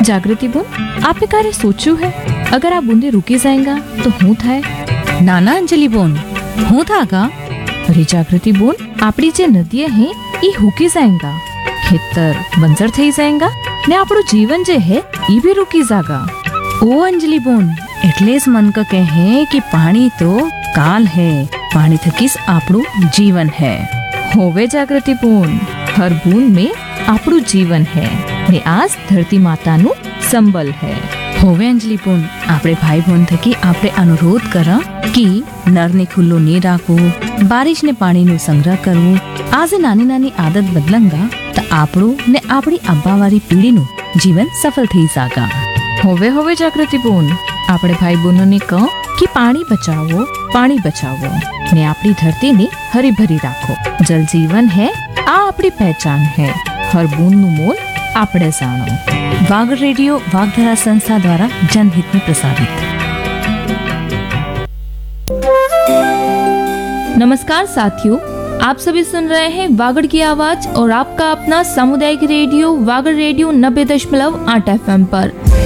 जागृति बोन, आपने कार्य सोचू है? अगर आ बूंदे रुकी जाएगा तो हूँ थाय? नाना अंजलि बोन, हूँ था का? अरे जागृति बोन, આપણી જે નદીએ હે ઈ હુકી જાएगा, ખેતર બંજર થઈ જાएगा ને આપણું જીવન જે હે ઈ भी रुकी जागा। ओ अंजलि बोन, એટલે જ મન ક કહે कि पानी तो काल है, पानी थकीस આપણું जीवन है। होवे जागृति बोन, हर बूंद में આપણું जीवन है ने आज धरती माताનું संबल है। होवे अंजलि बोन, આપણે ભાઈ બોન થકી આપણે અનુરોધ કરા कि નળને ખુલ્લો નહીં રાખવું, બારિશને પાણીનો સંગ્રહ કરવું। આજે નાની નાની આદત બદલંગા તો આપણું ને આપણી આવવાવાળી પેઢીનું જીવન સફળ થઈ જાગા। होवे जागृति बोन, આપણે ભાઈ બહેનોને કહો कि पानी बचावो ने આપણી ધરતીને हरी भरी રાખો। जल जीवन है, आ આપણી पहचान है, हर बूंदનું मोल આપણે જાણો। वागड़ रेडियो वागधरा संस्था द्वारा जनहित में प्रसारित। नमस्कार साथियों, आप सभी सुन रहे हैं वागड़ की आवाज और आपका अपना सामुदायिक रेडियो वागड़ रेडियो 90.8 FM पर।